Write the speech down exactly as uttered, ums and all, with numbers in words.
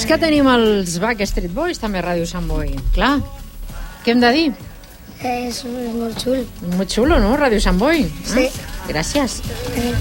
És que tenim els Backstreet Boys, també a Ràdio Sant Boi. Clar, què hem de dir? És molt xulo. Molt xulo, no? Ràdio Sant Boi. Sí. Ah, gràcies. Eh.